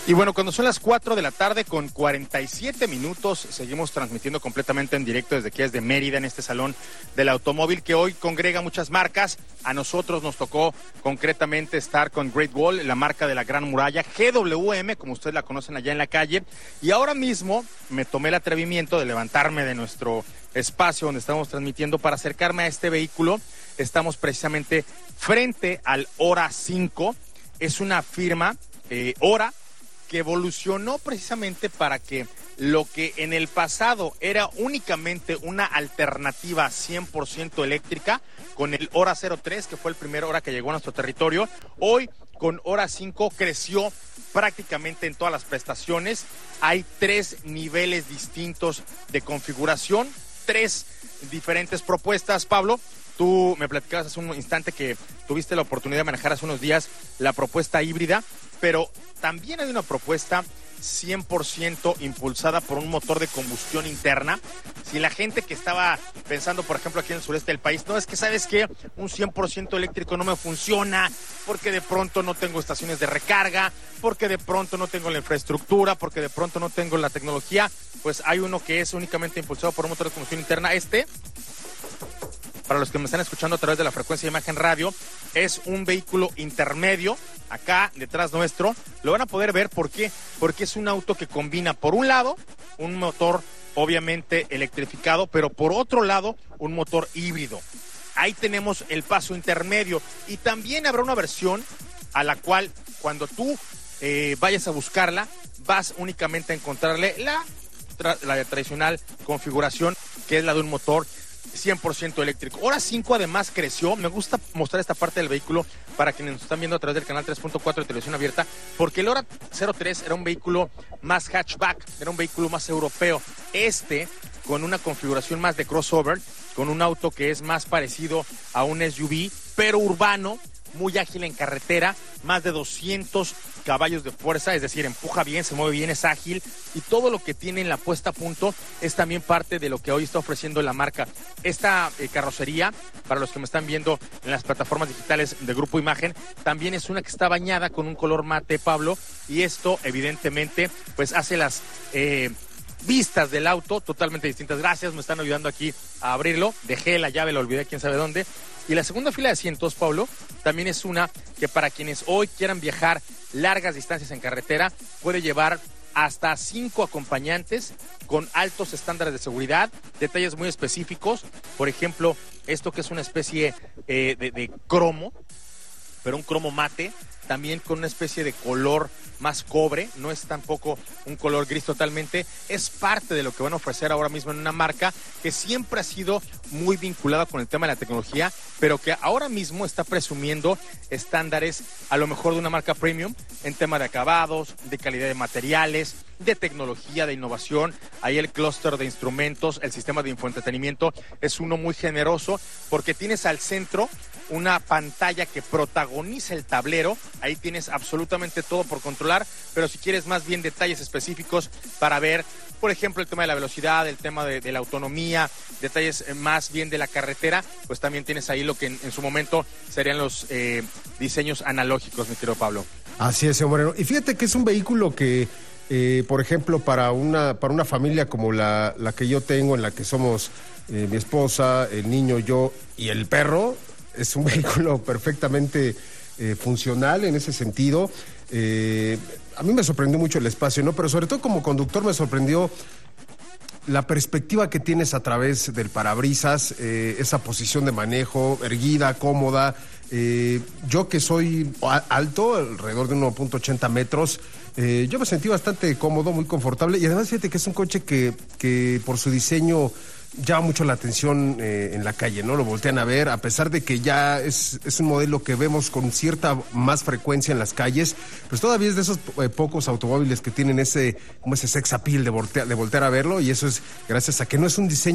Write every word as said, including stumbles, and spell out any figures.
Y bueno, cuando son las cuatro de la tarde con cuarenta y siete minutos, seguimos transmitiendo completamente en directo desde aquí, desde Mérida, en este salón del automóvil que hoy congrega muchas marcas. A nosotros nos tocó concretamente estar con Great Wall, la marca de la Gran Muralla, G W M, como ustedes la conocen allá en la calle. Y ahora mismo me tomé el atrevimiento de levantarme de nuestro espacio donde estamos transmitiendo para acercarme a este vehículo. Estamos precisamente frente al Hora cinco. Es una firma, eh, Hora, que evolucionó precisamente para que lo que en el pasado era únicamente una alternativa cien por ciento eléctrica, con el Hora cero tres, que fue el primer Hora que llegó a nuestro territorio, hoy con Hora cinco creció prácticamente en todas las prestaciones. Hay tres niveles distintos de configuración, tres diferentes propuestas. Pablo, tú me platicabas hace un instante que tuviste la oportunidad de manejar hace unos días la propuesta híbrida, pero también hay una propuesta cien por ciento impulsada por un motor de combustión interna. Si la gente que estaba pensando, por ejemplo, aquí en el sureste del país, no, es que sabes que un cien por ciento eléctrico no me funciona, porque de pronto no tengo estaciones de recarga, porque de pronto no tengo la infraestructura, porque de pronto no tengo la tecnología, pues hay uno que es únicamente impulsado por un motor de combustión interna. Este, para los que me están escuchando a través de la frecuencia de Imagen Radio, es un vehículo intermedio. Acá detrás nuestro lo van a poder ver. ¿Por qué? Porque es un auto que combina, por un lado, un motor obviamente electrificado, pero por otro lado, un motor híbrido. Ahí tenemos el paso intermedio, y también habrá una versión a la cual, cuando tú eh, vayas a buscarla, vas únicamente a encontrarle la, tra- la tradicional configuración, que es la de un motor cien por ciento eléctrico. Hora cinco además creció. Me gusta mostrar esta parte del vehículo para quienes nos están viendo a través del canal tres punto cuatro de televisión abierta, porque el Hora cero tres era un vehículo más hatchback, era un vehículo más europeo. Este, con una configuración más de crossover, con un auto que es más parecido a un S U V, pero urbano, muy ágil en carretera, más de doscientos caballos de fuerza, es decir, empuja bien, se mueve bien, es ágil, y todo lo que tiene en la puesta a punto es también parte de lo que hoy está ofreciendo la marca. Esta eh, carrocería, para los que me están viendo en las plataformas digitales de Grupo Imagen, también es una que está bañada con un color mate, Pablo, y esto evidentemente pues hace las eh, vistas del auto totalmente distintas. Gracias, me están ayudando aquí a abrirlo. Dejé la llave, la olvidé quién sabe dónde. Y la segunda fila de asientos, Pablo, también es una que para quienes hoy quieran viajar largas distancias en carretera, puede llevar hasta cinco acompañantes con altos estándares de seguridad, detalles muy específicos. Por ejemplo, esto que es una especie eh, de, de cromo, pero un cromo mate, también con una especie de color más cobre, no es tampoco un color gris totalmente, es parte de lo que van a ofrecer ahora mismo en una marca que siempre ha sido muy vinculada con el tema de la tecnología, pero que ahora mismo está presumiendo estándares a lo mejor de una marca premium en tema de acabados, de calidad de materiales, de tecnología, de innovación. Ahí el clúster de instrumentos, el sistema de infoentretenimiento es uno muy generoso, porque tienes al centro una pantalla que protagoniza el tablero. Ahí tienes absolutamente todo por controlar, pero si quieres más bien detalles específicos para ver, por ejemplo, el tema de la velocidad, el tema de, de la autonomía, detalles eh, más bien de la carretera, pues también tienes ahí lo que en, en su momento serían los eh, diseños analógicos, mi querido Pablo. Así es, señor Moreno. Y fíjate que es un vehículo que, eh, por ejemplo, para una, para una familia como la, la que yo tengo, en la que somos eh, mi esposa, el niño, yo y el perro, es un vehículo perfectamente eh, funcional en ese sentido. Eh, a mí me sorprendió mucho el espacio, ¿no? Pero sobre todo como conductor me sorprendió la perspectiva que tienes a través del parabrisas, eh, esa posición de manejo, erguida, cómoda. Eh, yo que soy alto, alrededor de uno punto ochenta metros, eh, yo me sentí bastante cómodo, muy confortable, y además fíjate que es un coche que, que por su diseño llama mucho la atención eh, en la calle, ¿no? Lo voltean a ver, a pesar de que ya es, es un modelo que vemos con cierta más frecuencia en las calles, pues todavía es de esos eh, pocos automóviles que tienen ese, como ese sex appeal de voltear, de voltear a verlo, y eso es gracias a que no es un diseño